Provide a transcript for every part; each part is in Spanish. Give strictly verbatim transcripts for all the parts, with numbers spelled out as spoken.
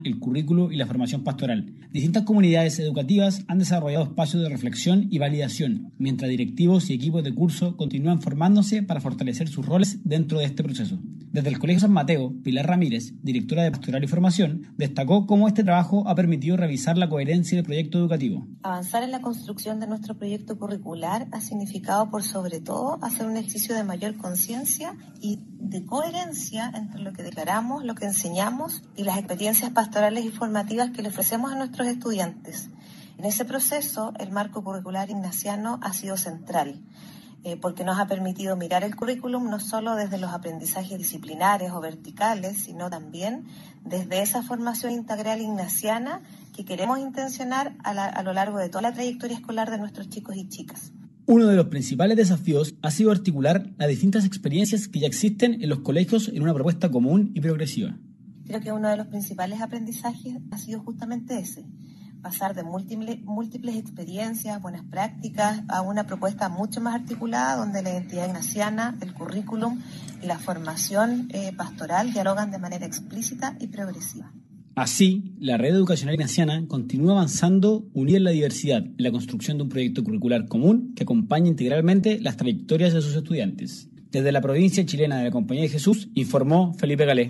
el currículo y la formación pastoral. Distintas comunidades educativas han desarrollado espacios de reflexión y validación, mientras directivos y equipos de curso continúan formándose para fortalecer sus roles dentro de este proceso. Desde el Colegio San Mateo, Pilar Ramírez, directora de Pastoral y Formación, destacó cómo este trabajo ha permitido revisar la coherencia del proyecto educativo. Avanzar en la construcción de nuestro proyecto curricular ha significado, por sobre todo, hacer un ejercicio de mayor conciencia y de coherencia entre lo que declaramos, lo que enseñamos y las experiencias pastorales y formativas que le ofrecemos a nuestros estudiantes. En ese proceso, el marco curricular ignaciano ha sido central, eh, porque nos ha permitido mirar el currículum no solo desde los aprendizajes disciplinares o verticales, sino también desde esa formación integral ignaciana que queremos intencionar a, la, a lo largo de toda la trayectoria escolar de nuestros chicos y chicas. Uno de los principales desafíos ha sido articular las distintas experiencias que ya existen en los colegios en una propuesta común y progresiva. Creo que uno de los principales aprendizajes ha sido justamente ese, pasar de múltiples, múltiples experiencias, buenas prácticas, a una propuesta mucho más articulada donde la identidad ignaciana, el currículum y la formación eh, pastoral dialogan de manera explícita y progresiva. Así, la red educacional ignaciana continúa avanzando unida en la diversidad, en la construcción de un proyecto curricular común que acompañe integralmente las trayectorias de sus estudiantes. Desde la provincia chilena de la Compañía de Jesús, informó Felipe Galé.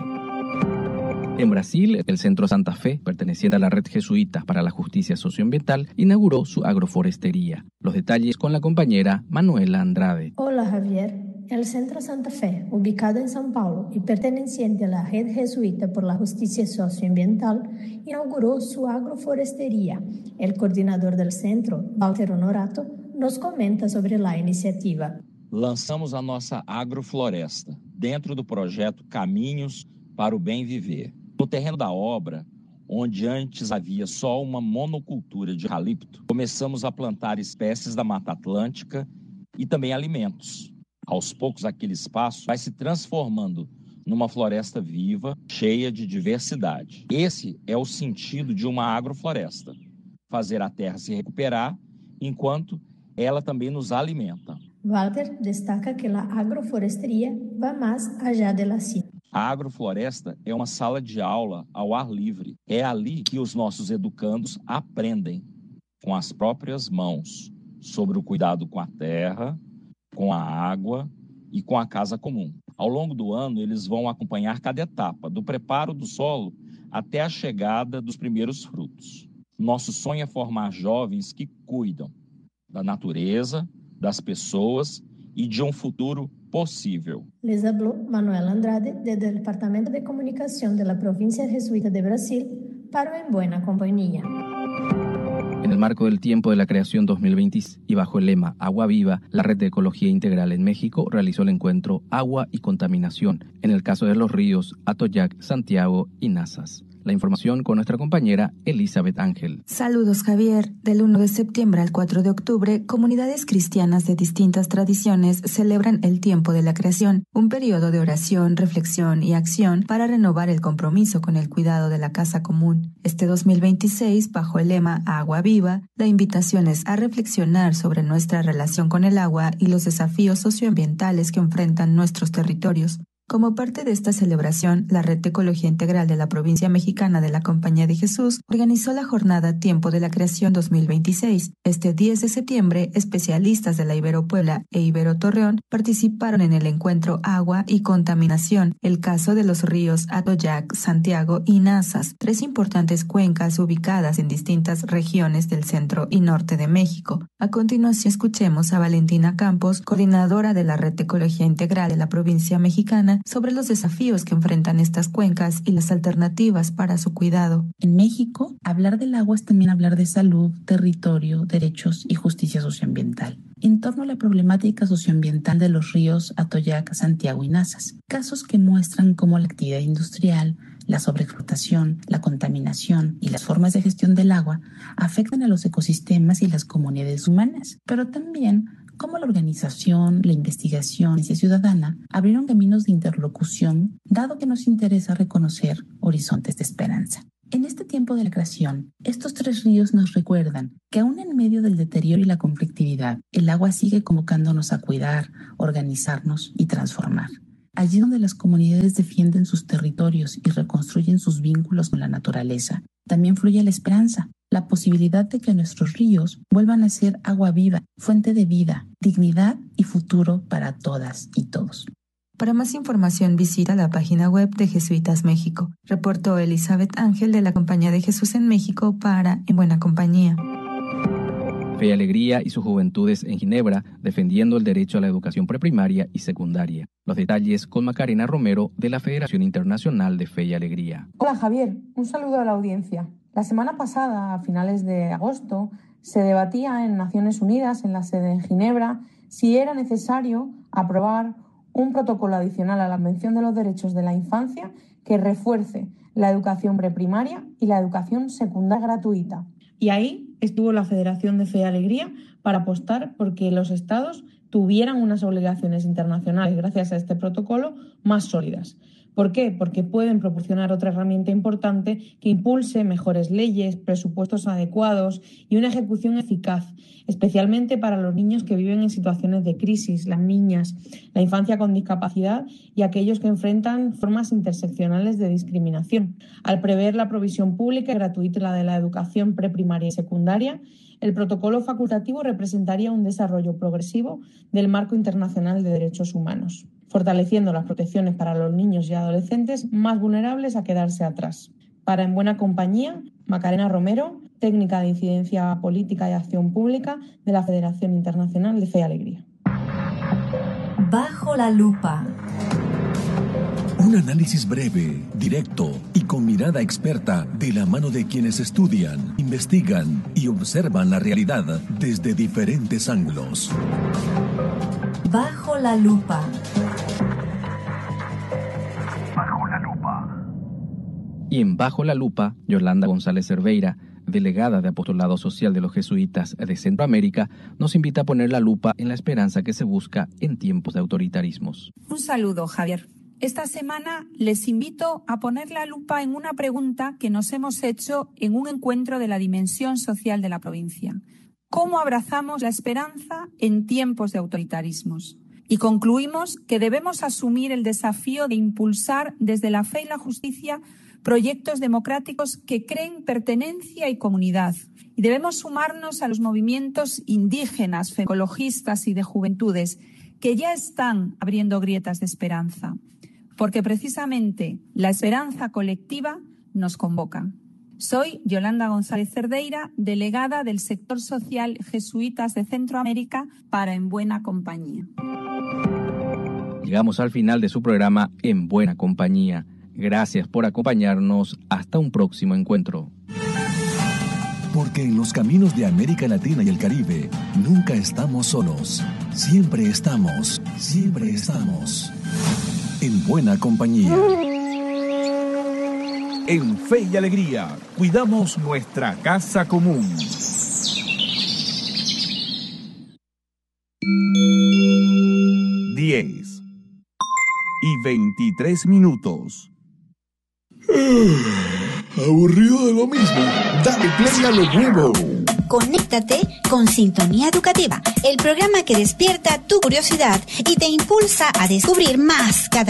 En Brasil, el Centro Santa Fe, perteneciente a la Red Jesuita para la Justicia Socioambiental, inauguró su agroforestería. Los detalles con la compañera Manuela Andrade. Hola, Javier. El Centro Santa Fe, ubicado en São Paulo y perteneciente a la Red Jesuita por la Justicia Socioambiental, inauguró su agroforestería. El coordinador del centro, Walter Honorato, nos comenta sobre la iniciativa. Lançamos a nossa agrofloresta dentro do projeto Caminhos para o Bem Viver. No terreno da obra, onde antes havia só uma monocultura de eucalipto, começamos a plantar espécies da Mata Atlântica e também alimentos. Aos poucos, aquele espaço vai se transformando numa floresta viva, cheia de diversidade. Esse é o sentido de uma agrofloresta: fazer a terra se recuperar, enquanto ela também nos alimenta. Walter destaca que a agroforesteria vai mais allá de la cita. A agrofloresta é uma sala de aula ao ar livre. É ali que os nossos educandos aprendem, com as próprias mãos, sobre o cuidado com a terra, com a água e com a casa comum. Ao longo do ano, eles vão acompanhar cada etapa, do preparo do solo até a chegada dos primeiros frutos. Nosso sonho é formar jovens que cuidam da natureza, das pessoas e de um futuro possível. Les habló Manuel Andrade desde el Departamento de Comunicación de la Provincia Jesuita de Brasil para En Buena Compañía. En el marco del tiempo de la creación dos mil veinte y bajo el lema Agua Viva, la Red de Ecología Integral en México realizó el encuentro Agua y Contaminación, en el caso de los ríos Atoyac, Santiago y Nazas. La información con nuestra compañera Elizabeth Ángel. Saludos, Javier. Del uno de septiembre al cuatro de octubre, comunidades cristianas de distintas tradiciones celebran el tiempo de la creación, un periodo de oración, reflexión y acción para renovar el compromiso con el cuidado de la casa común. Este dos mil veintiséis, bajo el lema Agua Viva, la invitación es a reflexionar sobre nuestra relación con el agua y los desafíos socioambientales que enfrentan nuestros territorios. Como parte de esta celebración, la Red de Ecología Integral de la Provincia Mexicana de la Compañía de Jesús organizó la jornada Tiempo de la Creación dos mil veintiséis. Este diez de septiembre, especialistas de la Ibero Puebla e Ibero Torreón participaron en el encuentro Agua y Contaminación, el caso de los ríos Atoyac, Santiago y Nazas, tres importantes cuencas ubicadas en distintas regiones del centro y norte de México. A continuación, escuchemos a Valentina Campos, coordinadora de la Red de Ecología Integral de la Provincia Mexicana, sobre los desafíos que enfrentan estas cuencas y las alternativas para su cuidado. En México, hablar del agua es también hablar de salud, territorio, derechos y justicia socioambiental. En torno a la problemática socioambiental de los ríos Atoyac, Santiago y Nazas, casos que muestran cómo la actividad industrial, la sobreexplotación, la contaminación y las formas de gestión del agua afectan a los ecosistemas y las comunidades humanas, pero también cómo la organización, la investigación y la ciudadana abrieron caminos de interlocución, dado que nos interesa reconocer horizontes de esperanza. En este tiempo de la creación, estos tres ríos nos recuerdan que aún en medio del deterioro y la conflictividad, el agua sigue convocándonos a cuidar, organizarnos y transformar. Allí donde las comunidades defienden sus territorios y reconstruyen sus vínculos con la naturaleza, también fluye la esperanza, la posibilidad de que nuestros ríos vuelvan a ser agua viva, fuente de vida, dignidad y futuro para todas y todos. Para más información visita la página web de Jesuitas México. Reportó Elizabeth Ángel de la Compañía de Jesús en México para En Buena Compañía. Fe y Alegría y sus juventudes en Ginebra, defendiendo el derecho a la educación preprimaria y secundaria. Los detalles con Macarena Romero de la Federación Internacional de Fe y Alegría. Hola Javier, un saludo a la audiencia. La semana pasada, a finales de agosto, se debatía en Naciones Unidas, en la sede en Ginebra, si era necesario aprobar un protocolo adicional a la Convención de los Derechos de la Infancia que refuerce la educación preprimaria y la educación secundaria gratuita. Y ahí estuvo la Federación de Fe y Alegría para apostar por que los Estados tuvieran unas obligaciones internacionales, gracias a este protocolo, más sólidas. ¿Por qué? Porque pueden proporcionar otra herramienta importante que impulse mejores leyes, presupuestos adecuados y una ejecución eficaz, especialmente para los niños que viven en situaciones de crisis, las niñas, la infancia con discapacidad y aquellos que enfrentan formas interseccionales de discriminación. Al prever la provisión pública y gratuita de la educación preprimaria y secundaria, el protocolo facultativo representaría un desarrollo progresivo del marco internacional de derechos humanos, fortaleciendo las protecciones para los niños y adolescentes más vulnerables a quedarse atrás. Para En Buena Compañía, Macarena Romero, técnica de incidencia política y acción pública de la Federación Internacional de Fe y Alegría. Bajo la lupa. Un análisis breve, directo y con mirada experta de la mano de quienes estudian, investigan y observan la realidad desde diferentes ángulos. Bajo la lupa. Bajo la lupa. Y en Bajo la Lupa, Yolanda González Cerveira, delegada de Apostolado Social de los Jesuitas de Centroamérica, nos invita a poner la lupa en la esperanza que se busca en tiempos de autoritarismos. Un saludo, Javier. Esta semana les invito a poner la lupa en una pregunta que nos hemos hecho en un encuentro de la dimensión social de la provincia. ¿Cómo abrazamos la esperanza en tiempos de autoritarismos? Y concluimos que debemos asumir el desafío de impulsar desde la fe y la justicia proyectos democráticos que creen pertenencia y comunidad. Y debemos sumarnos a los movimientos indígenas, ecologistas y de juventudes que ya están abriendo grietas de esperanza, porque precisamente la esperanza colectiva nos convoca. Soy Yolanda González Cerdeira, delegada del sector social Jesuitas de Centroamérica para En Buena Compañía. Llegamos al final de su programa En Buena Compañía. Gracias por acompañarnos. Hasta un próximo encuentro. Porque en los caminos de América Latina y el Caribe nunca estamos solos. Siempre estamos, siempre estamos en buena compañía. En Fe y Alegría, cuidamos nuestra casa común. diez y veintitrés minutos. Aburrido de lo mismo. Dale play a lo nuevo. Conéctate con Sintonía Educativa, el programa que despierta tu curiosidad y te impulsa a descubrir más cada